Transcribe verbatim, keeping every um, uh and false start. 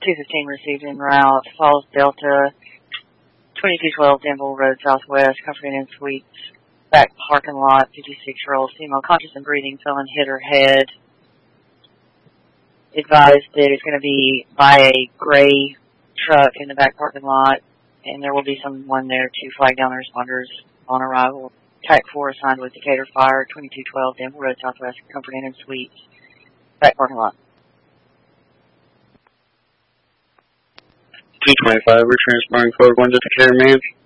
two fifteen received en route. Falls Delta, twenty-two twelve Denville Road Southwest, Comfort Inn Suites, back parking lot, fifty-six-year-old female, conscious and breathing, fell and hit her head. Advised that it's going to be by a gray truck in the back parking lot, and there will be someone there to flag down the responders on arrival. T A C four assigned with Decatur Fire, twenty-two twelve Denville Road Southwest, Comfort Inn and Suites, back parking lot. two twenty-five, we're transporting code one to Decatur, man.